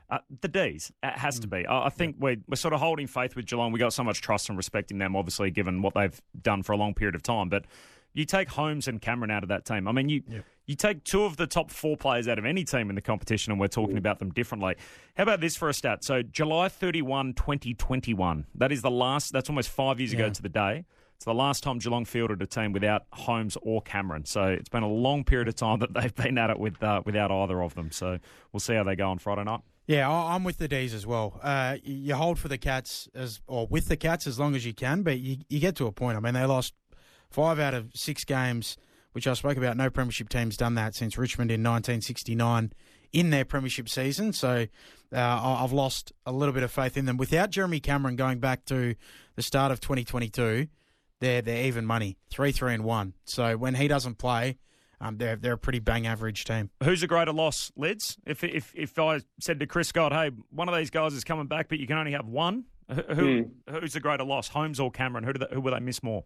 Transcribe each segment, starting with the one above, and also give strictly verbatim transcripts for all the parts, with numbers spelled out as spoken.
Uh, the D's, it has to be. I, I think we're, we're sort of holding faith with Geelong. We got so much trust and respect in them, obviously, given what they've done for a long period of time. But you take Holmes and Cameron out of that team. I mean, you Yep. you take two of the top four players out of any team in the competition, and we're talking mm. about them differently. How about this for a stat? So July thirty-first, twenty twenty-one. That is the last. That's almost five years yeah. ago to the day. It's the last time Geelong fielded a team without Holmes or Cameron. So it's been a long period of time that they've been at it with uh, without either of them. So we'll see how they go on Friday night. Yeah, I'm with the D's as well. Uh, you hold for the Cats as or with the Cats as long as you can, but you, you get to a point. I mean, they lost five out of six games, which I spoke about. No premiership team's done that since Richmond in nineteen sixty-nine in their premiership season. So uh, I've lost a little bit of faith in them. Without Jeremy Cameron going back to the start of twenty twenty-two, they're they're even money, three, three, and one. So when he doesn't play, um, they're they're a pretty bang average team. Who's a greater loss, Lids? If if if I said to Chris Scott, hey, one of these guys is coming back, but you can only have one, who mm. who's a greater loss, Holmes or Cameron? Who do they, who will they miss more?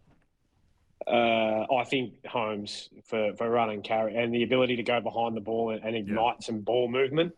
Uh, I think Holmes for, for run and carry and the ability to go behind the ball and, and ignite yeah. some ball movement.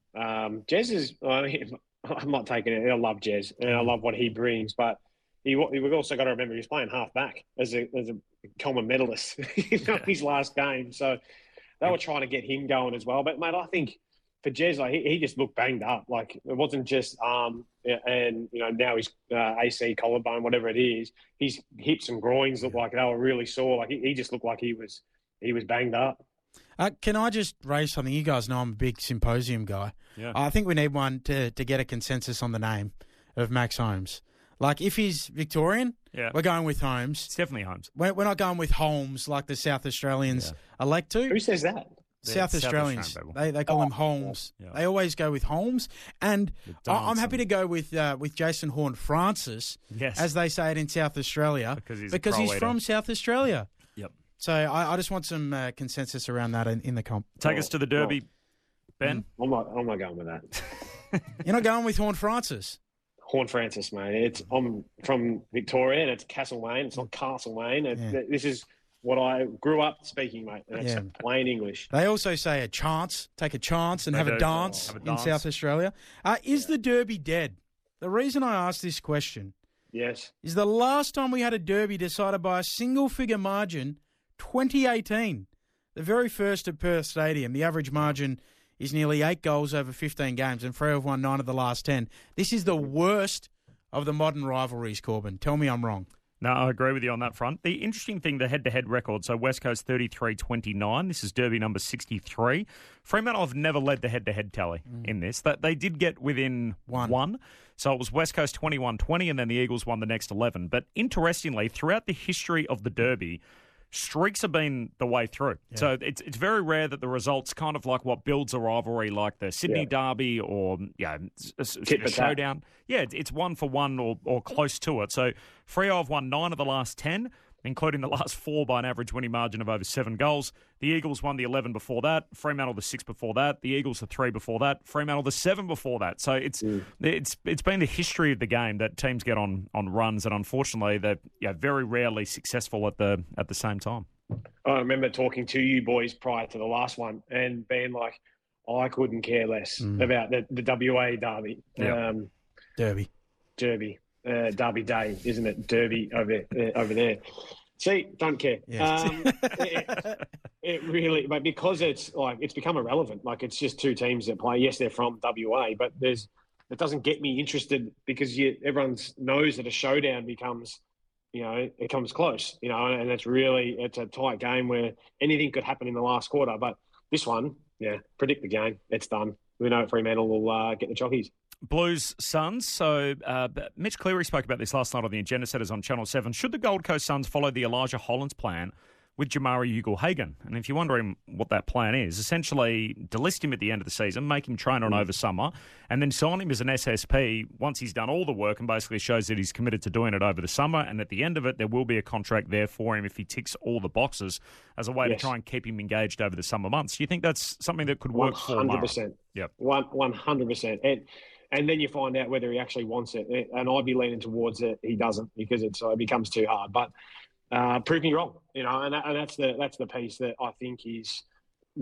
Um, Jez is, I mean, I'm not taking it. I love Jez and I love what he brings, but he, we've also got to remember he's playing half back as a, as a common medalist in yeah. his last game. So they were trying to get him going as well. But, mate, I think for Jez, like, he, he just looked banged up. Like, it wasn't just arm and, you know, now he's uh, A C, collarbone, whatever it is. His hips and groins looked like they were really sore. Like, he, he just looked like he was he was banged up. Uh, can I just raise something? You guys know I'm a big symposium guy. Yeah. I think we need one to, to get a consensus on the name of Max Holmes. Like, if he's Victorian, yeah. we're going with Holmes. It's definitely Holmes. We're, we're not going with Holmes like the South Australians yeah. elect to. Who says that? South, South Australians, they they call oh, him Holmes. Yeah. They always go with Holmes, and I'm happy to go with uh, with Jason Horne-Francis, yes. as they say it in South Australia, because he's, because he's from South Australia. Yep. So I, I just want some uh, consensus around that in, in the comp. Take well, us to the Derby, well, Ben. I'm not. I'm not going with that. You're not going with Horne-Francis. Horne-Francis, mate. It's I'm from Victoria, and it's Castlemaine. It's not Castlemaine. It, yeah. This is what I grew up speaking, mate. And it's yeah. plain English. They also say a chance, take a chance and have a, dance have a in dance South Australia. Uh, is yeah. the Derby dead? The reason I ask this question yes. is the last time we had a Derby decided by a single-figure margin, twenty eighteen. The very first at Perth Stadium. The average margin is nearly eight goals over fifteen games, and Freo have won nine of the last ten. This is the worst of the modern rivalries, Corbin. Tell me I'm wrong. No, I agree with you on that front. The interesting thing, the head-to-head record, so West Coast thirty-three twenty-nine. This is Derby number sixty-three. Fremantle have never led the head-to-head tally mm. in this. That They did get within one. one. So it was West Coast twenty-one twenty, and then the Eagles won the next eleven. But interestingly, throughout the history of the Derby, streaks have been the way through. Yeah. So it's it's very rare that the results kind of like what builds a rivalry, like the Sydney yeah. Derby or yeah, a, a, a showdown. Yeah, it's, it's one for one or, or close to it. So Freo have won nine of the last ten, including the last four by an average winning margin of over seven goals. The Eagles won the eleven before that. Fremantle the six before that. The Eagles the three before that. Fremantle the seven before that. So it's mm. it's it's been the history of the game that teams get on on runs, and unfortunately they're yeah, very rarely successful at the at the same time. I remember talking to you boys prior to the last one and being like, I couldn't care less mm. about the, the W A Derby. Yeah. Um, Derby. Derby. Uh, Derby Day, isn't it? Derby over uh, over there. See, don't care. Yes. Um, it, it really, but because it's like it's become irrelevant. Like it's just two teams that play. Yes, they're from W A, but there's it doesn't get me interested because you, everyone knows that a showdown becomes, you know, it comes close. You know, and it's really it's a tight game where anything could happen in the last quarter. But this one, yeah, predict the game. It's done. We know Fremantle will uh, get the chockies. Blues Suns. So uh, Mitch Cleary spoke about this last night on the Agenda Setters on Channel seven. Should the Gold Coast Suns follow the Elijah Hollands plan with Jamari Ugle-Hagan? And if you're wondering what that plan is, essentially delist him at the end of the season, make him train on over summer, and then sign him as an S S P once he's done all the work and basically shows that he's committed to doing it over the summer. And at the end of it, there will be a contract there for him if he ticks all the boxes as a way yes. to try and keep him engaged over the summer months. Do you think that's something that could work for Mara? one hundred percent. Yep. One, one hundred percent. And, and then you find out whether he actually wants it. And I'd be leaning towards it. He doesn't because it's, it becomes too hard. But uh, prove me wrong, you know, and, that, and that's the that's the piece that I think is that's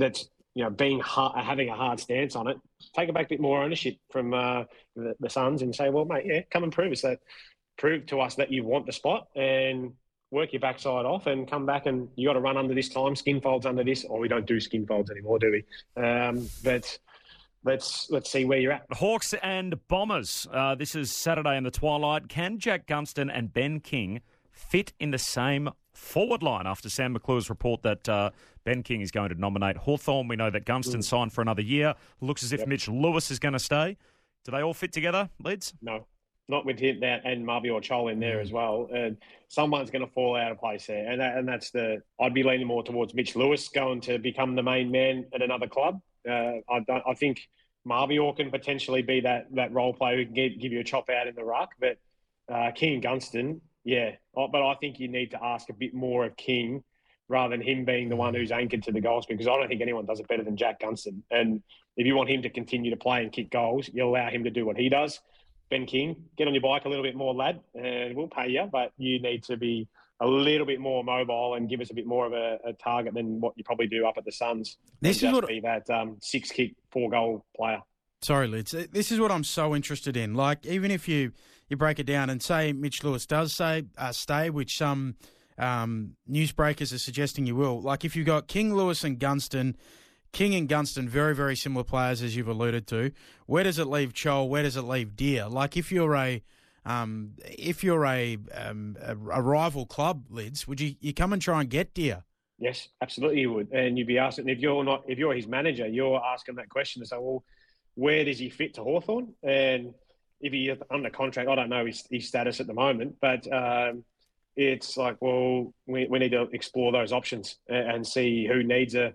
you know, being hard, having a hard stance on it, take back a bit more ownership from uh, the, the Suns and say, well, mate, yeah, come and prove us that, prove to us that you want the spot and work your backside off and come back and you got to run under this time, skin folds under this, or we don't do skin folds anymore, do we? Um, but let's let's see where you're at. Hawks and Bombers. Uh, this is Saturday in the twilight. Can Jack Gunston and Ben King fit in the same forward line after Sam McClure's report that uh, Ben King is going to nominate Hawthorn? We know that Gunston mm. signed for another year. Looks as if yep. Mitch Lewis is going to stay. Do they all fit together, Lids? No, not with him that and Marby or Chol in there mm. as well. And someone's going to fall out of place there, and that, and that's the. I'd be leaning more towards Mitch Lewis going to become the main man at another club. Uh, I don't. I think Marby can potentially be that that role player who can give, give you a chop out in the ruck, but uh, King and Gunston. Yeah, but I think you need to ask a bit more of King rather than him being the one who's anchored to the goals, because I don't think anyone does it better than Jack Gunston. And if you want him to continue to play and kick goals, you allow him to do what he does. Ben King, get on your bike a little bit more, lad, and we'll pay you, but you need to be a little bit more mobile and give us a bit more of a, a target than what you probably do up at the Suns. This is what be that um, six-kick, four-goal player. Sorry, Lids. This is what I'm so interested in. Like, even if you, you break it down and say Mitch Lewis does say uh, stay, which some um, newsbreakers are suggesting you will. Like, if you've got King, Lewis and Gunston, King and Gunston, very, very similar players, as you've alluded to. Where does it leave Chol? Where does it leave Deer? Like, if you're a um, if you're a, um, a a rival club, Lids, would you, you come and try and get Deer? Yes, absolutely you would. And you'd be asking, if you're not, if you're his manager, you're asking that question to say, well, where does he fit to Hawthorn? And if he's under contract, I don't know his, his status at the moment, but um, it's like, well, we, we need to explore those options and, and see who needs a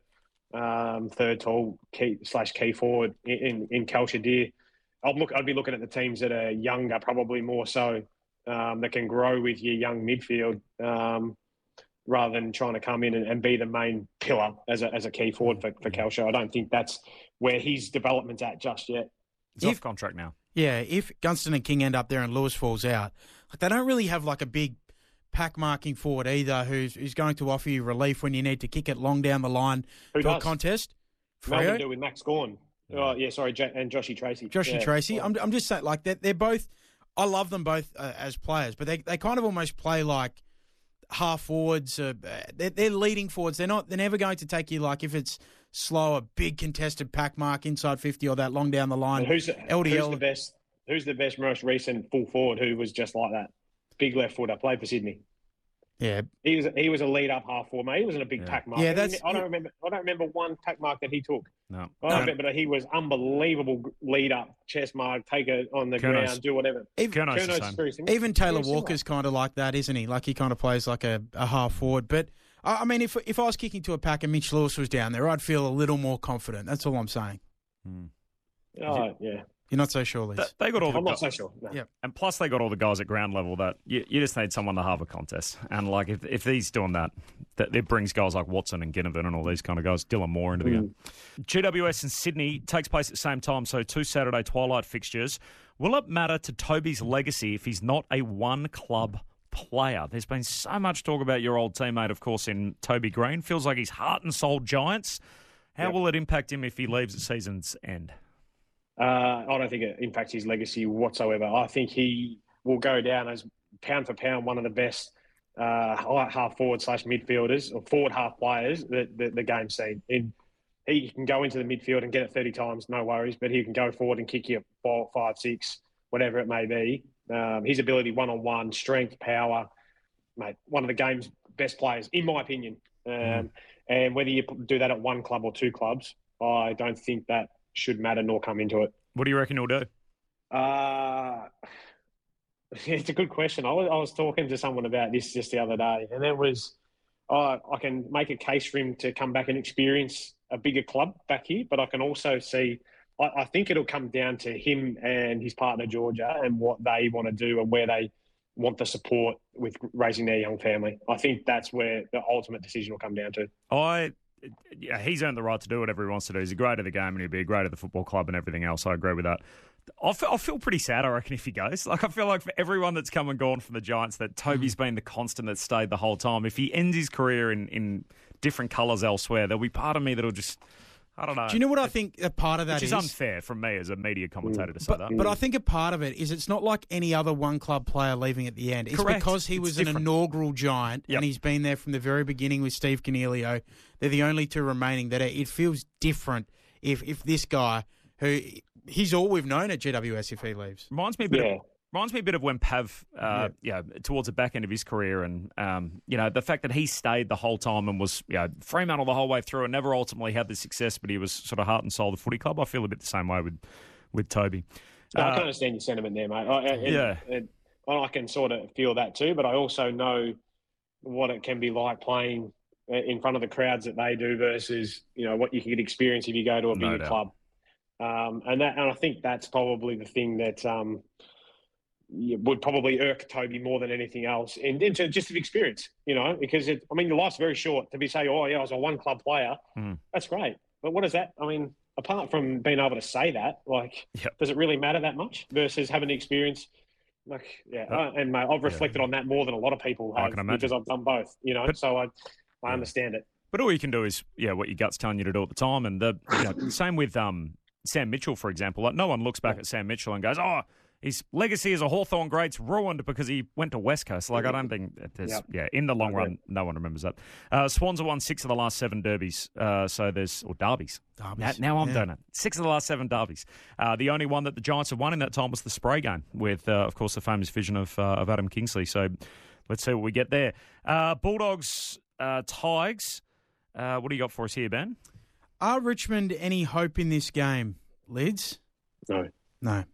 um, third tall key slash key forward in, in, in Kelcher Deer. I'd look, I'd be looking at the teams that are younger, probably more so, um, that can grow with your young midfield, um, rather than trying to come in and, and be the main pillar as a as a key forward for, for Kelcher. I don't think that's where his development's at just yet. He's if, off contract now. Yeah, if Gunston and King end up there and Lewis falls out, like they don't really have like a big pack marking forward either who's who's going to offer you relief when you need to kick it long down the line Who to does? a contest. Melbourne do with Max Gawn. Yeah. Oh, yeah, sorry, and Joshy Tracy. Joshy yeah. Tracy. I'm I'm just saying, like, they're, they're both, I love them both uh, as players, but they they kind of almost play like half forwards. Uh, they're, they're leading forwards. They're not. They're never going to take you like if it's slow, a big contested pack mark inside fifty or that long down the line. And who's the, L D L. Who's the best? Who's the best most recent full forward who was just like that? Big left footer, played for Sydney. Yeah, he was he was a lead up half forward, mate. He wasn't a big yeah. pack mark. Yeah, that's. I don't remember. I don't remember one pack mark that he took. No, I don't remember that he was unbelievable lead up, chest mark, take it on the Kurnos. ground, do whatever. Even, Kurnos even Taylor Walker's kind of like that, isn't he? Like he kind of plays like a, a half forward. But I mean, if if I was kicking to a pack and Mitch Lewis was down there, I'd feel a little more confident. That's all I'm saying. Hmm. Oh yeah. You're not so sure, Liz. They got all the I'm not guys, so sure. No. Yep. And plus they got all the guys at ground level that you, you just need someone to have a contest. And like if if he's doing that, that it brings guys like Watson and Ginnivan and all these kind of guys, Dylan Moore into the mm. game. G W S in Sydney takes place at the same time, so two Saturday twilight fixtures. Will it matter to Toby's legacy if he's not a one-club player? There's been so much talk about your old teammate, of course, in Toby Green. Feels like he's heart and soul Giants. How yep. will it impact him if he leaves at season's end? Uh, I don't think it impacts his legacy whatsoever. I think he will go down as pound for pound one of the best uh, half forward slash midfielders or forward half players that the, the game's seen. In, he can go into the midfield and get it thirty times, no worries, but he can go forward and kick you four, five, six, whatever it may be. Um, his ability one-on-one, strength, power, mate, one of the game's best players, in my opinion. Um, mm. And whether you do that at one club or two clubs, I don't think that should matter nor come into it. What do you reckon he'll do? Uh, it's a good question. I was, I was talking to someone about this just the other day, and it was, uh, I can make a case for him to come back and experience a bigger club back here, but I can also see, I, I think it'll come down to him and his partner, Georgia, and what they want to do and where they want the support with raising their young family. I think that's where the ultimate decision will come down to. I... Yeah, he's earned the right to do whatever he wants to do. He's a great at the game and he'll be a great at the football club and everything else. I agree with that. I'll feel, I'll feel pretty sad, I reckon, if he goes. Like, I feel like for everyone that's come and gone from the Giants, that Toby's been the constant that stayed the whole time. If he ends his career in, in different colours elsewhere, there'll be part of me that'll just, I don't know. Do you know what I think a part of that Which is, is? unfair from me as a media commentator to say But, that. but I think a part of it is it's not like any other one club player leaving at the end. It's Correct. because he It's was different. an inaugural giant Yep. and he's been there from the very beginning with Steve Cornelio. They're the only two remaining that it feels different if, if this guy, who he's all we've known at G W S if he leaves. Reminds me a bit Yeah. of Reminds me a bit of when Pav, uh, yeah. towards the back end of his career, and um, you know the fact that he stayed the whole time and was, you know, Fremantle the whole way through, and never ultimately had the success, but he was sort of heart and soul of the footy club. I feel a bit the same way with with Toby. I Uh, can understand your sentiment there, mate. I, and, Yeah. and I can sort of feel that too, but I also know what it can be like playing in front of the crowds that they do versus, you know, what you can experience if you go to a No bigger doubt. club. Um, and that, and I think that's probably the thing that um, would probably irk Toby more than anything else, in, in terms just of experience, you know, because it, I mean, your life's very short to be saying, oh yeah, I was a one club player. Mm. That's great, but what is that? I mean, apart from being able to say that, like, Yep. does it really matter that much versus having the experience? Like, yeah, Uh, uh, and mate, I've reflected on that more than a lot of people I have can imagine. because I've done both, you know. But- so I, I Yeah. understand it. But all you can do is, yeah, what your gut's telling you to do at the time. And the you know, same with um, Sam Mitchell, for example. Like, no one looks back at Sam Mitchell and goes, oh, his legacy as a Hawthorn great's ruined because he went to West Coast. Like, I don't think that there's, Yep. yeah, in the long I run, no one remembers that. Uh, Swans have won six of the last seven derbies. Uh, so there's, or derbies. Derbies, Now, now I'm yeah. doing it. Six of the last seven derbies. Uh, the only one that the Giants have won in that time was the Spray game with, uh, of course, the famous vision of, uh, of Adam Kingsley. So let's see what we get there. Uh, Bulldogs, uh, Tigers. Uh, what do you got for us here, Ben? Are Richmond any hope in this game, Lids? No. No.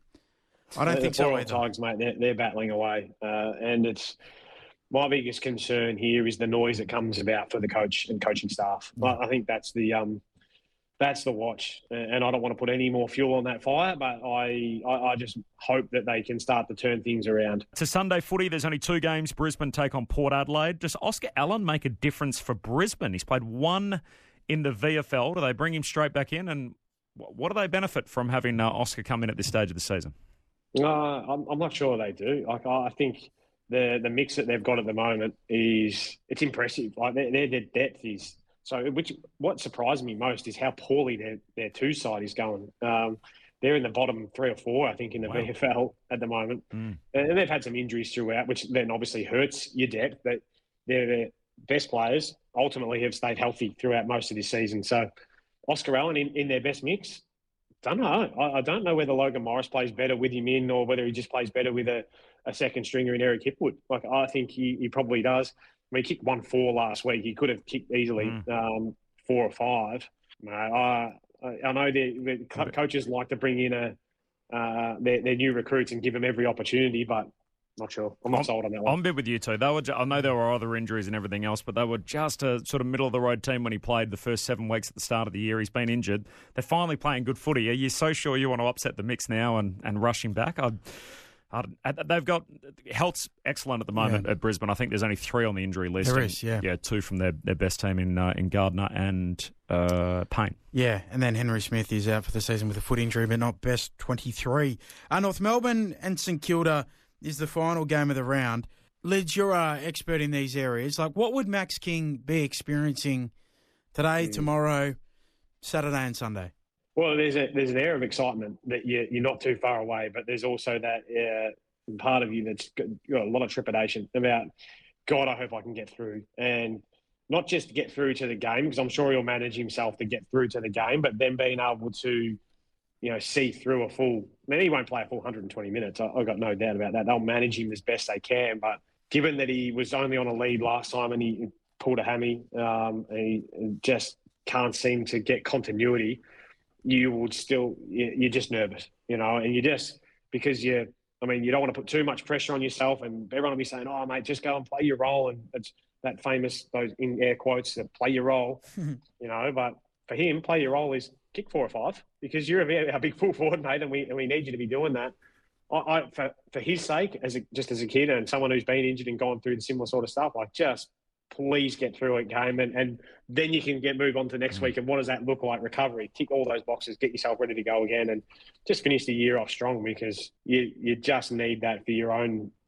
I don't The think so poor old either. Tigers, mate, they're, they're battling away, uh, and it's my biggest concern here is the noise that comes about for the coach and coaching staff. I, I think that's the um, that's the watch, and I don't want to put any more fuel on that fire, but I, I, I just hope that they can start to turn things around. To Sunday footy, there's only two games. Brisbane take on Port Adelaide. Does Oscar Allen make a difference for Brisbane? He's played one in the V F L. Do they bring him straight back in? And what do they benefit from having uh, Oscar come in at this stage of the season? Uh, I'm, I'm not sure they do. Like I I think the the mix that they've got at the moment is it's impressive. Like their their, their depth is so. Which what surprised me most is how poorly their their two side is going. Um, they're in the bottom three or four, I think, in the Wow. V F L at the moment, Mm. and they've had some injuries throughout, which then obviously hurts your depth. But their their best players ultimately have stayed healthy throughout most of this season. So Oscar Allen in, in their best mix. Don't know. I, I don't know whether Logan Morris plays better with him in, or whether he just plays better with a, a second stringer in Eric Hipwood. Like I think he, he probably does. I mean, he kicked one four last week. He could have kicked easily Mm. um, four or five. No, I I I know the, the co- coaches like to bring in a uh, their, their new recruits and give them every opportunity, but not sure. I'm not I'm- sold on that one. I'm a bit with you too. They were. ju- I know there were other injuries and everything else, but they were just a sort of middle of the road team when he played the first seven weeks at the start of the year. He's been injured. They're finally playing good footy. Are you so sure you want to upset the mix now and, and rush him back? I, I, they've got health's excellent at the moment Yeah. at Brisbane. I think there's only three on the injury list. There and, is, yeah. yeah, two from their, their best team in uh, in Gardner and uh, Payne. Yeah, and then Henry Smith is out for the season with a foot injury, but not best twenty-three. Uh, North Melbourne and St Kilda is the final game of the round. Lids, you're an expert in these areas. Like, what would Max King be experiencing today, Mm. tomorrow, Saturday and Sunday? Well, there's a there's an air of excitement that you're, you're not too far away, but there's also that uh, part of you that's got, got a lot of trepidation about, God, I hope I can get through. And not just get through to the game, because I'm sure he'll manage himself to get through to the game, but then being able to, you know, see through a full, I mean, he won't play a full one hundred twenty minutes. I, I've got no doubt about that. They'll manage him as best they can. But given that he was only on a lead last time and he pulled a hammy, um, and he just can't seem to get continuity, you would still, you- you're just nervous, you know, and you just, because you, I mean, you don't want to put too much pressure on yourself, and everyone will be saying, oh, mate, just go and play your role. And it's that famous, those in air quotes, that play your role, you know, but for him, play your role is kick four or five, because you're a, a big full forward, mate, and we, and we need you to be doing that. I, I for, for his sake, as a, just as a kid and someone who's been injured and gone through the similar sort of stuff, like just please get through a game, and, and then you can get move on to next week. And what does that look like? Recovery, tick all those boxes, get yourself ready to go again, and just finish the year off strong, because you you just need that for your own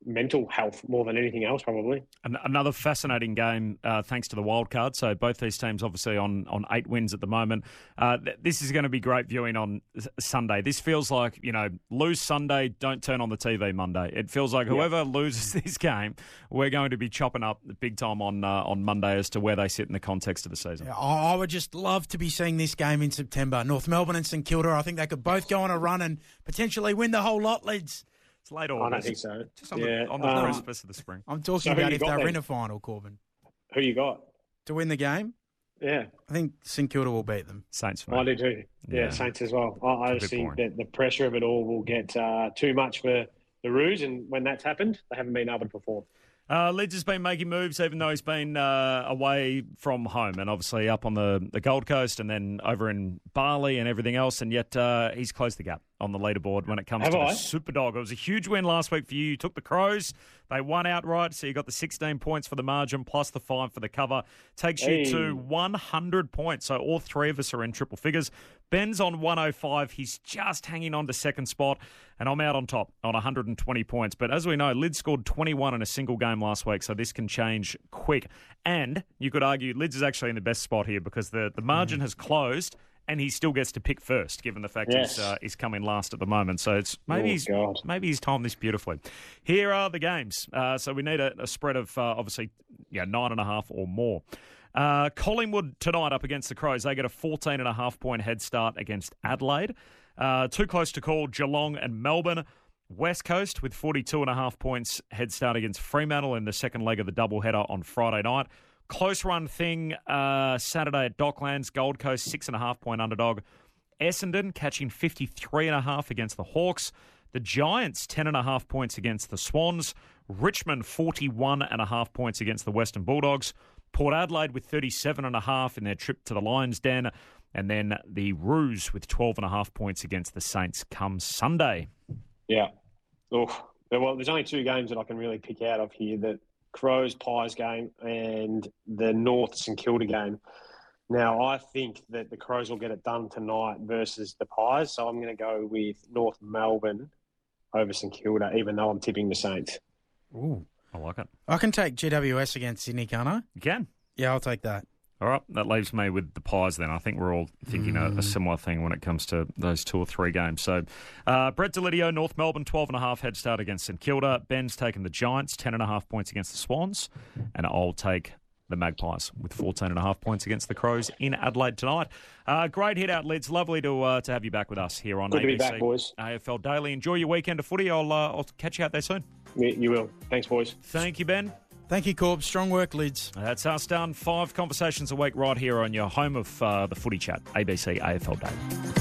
mental health more than anything else, probably. An- Another fascinating game, uh, thanks to the wild card. So both these teams obviously on, on eight wins at the moment. Uh, th- this is going to be great viewing on s- Sunday. This feels like, you know, lose Sunday, don't turn on the T V Monday. It feels like whoever yeah. loses this game, we're going to be chopping up big time on uh, on Monday as to where they sit in the context of the season. Yeah, I would just love to be seeing this game in September. North Melbourne and St Kilda, I think they could both go on a run and potentially win the whole lot, Lids. It's late August. I don't think so. Just on yeah. the, on the um, precipice of the spring. I'm talking so about if they're then? in a final, Corbin. Who you got? To win the game? Yeah. I think St Kilda will beat them. Saints. I do too. Yeah, yeah, Saints as well. I, I just think boring. that the pressure of it all will get uh, too much for the Roos, and when that's happened, they haven't been able to perform. Uh, Lids has been making moves even though he's been uh, away from home and obviously up on the, the Gold Coast and then over in Bali and everything else, and yet uh, he's closed the gap on the leaderboard when it comes Have to I? the Superdog. It was a huge win last week for you. You took the Crows. They won outright, so you got the sixteen points for the margin plus the five for the cover. Takes hey. you to one hundred points, so all three of us are in triple figures. Ben's on one oh five. He's just hanging on to second spot, and I'm out on top on one hundred twenty points. But as we know, Lids scored twenty-one in a single game last week, so this can change quick. And you could argue Lids is actually in the best spot here because the, the margin mm. has closed, and he still gets to pick first, given the fact yes. he's, uh, he's coming last at the moment. So it's maybe oh, he's God. maybe he's timed this beautifully. Here are the games. Uh, so we need a, a spread of uh, obviously yeah nine and a half or more. Uh, Collingwood tonight up against the Crows. They get a fourteen and a half point head start against Adelaide. Uh, too close to call Geelong and Melbourne. West Coast with forty-two and a half points head start against Fremantle in the second leg of the doubleheader on Friday night. Close run thing uh, Saturday at Docklands. Gold Coast six and a half point underdog. Essendon catching fifty-three and a half against the Hawks. The Giants ten and a half points against the Swans. Richmond forty-one and a half points against the Western Bulldogs. Port Adelaide with thirty-seven and a half in their trip to the Lions' Den. And then the Roos with twelve and a half points against the Saints come Sunday. Yeah. Oh, well, there's only two games that I can really pick out of here. The Crows Pies game and the North St Kilda game. Now, I think that the Crows will get it done tonight versus the Pies, so I'm going to go with North Melbourne over St Kilda, even though I'm tipping the Saints. Ooh, I like it. I can take G W S against Sydney, can't I? You can. Yeah, I'll take that. All right, that leaves me with the Pies then. I think we're all thinking mm. a, a similar thing when it comes to those two or three games. So, uh, Brett Delidio, North Melbourne, twelve and a half head start against St Kilda. Ben's taken the Giants, ten and a half points against the Swans. And I'll take the Magpies with fourteen and a half points against the Crows in Adelaide tonight. Uh, great hit out, Lids. Lovely to uh, to have you back with us here on Good A B C to be back, boys. A F L Daily. Enjoy your weekend of footy. I'll, uh, I'll catch you out there soon. Yeah, you will. Thanks, boys. Thank you, Ben. Thank you, Corb. Strong work, Lids. That's us done. Five conversations a week right here on your home of uh, the footy chat, A B C A F L Daily.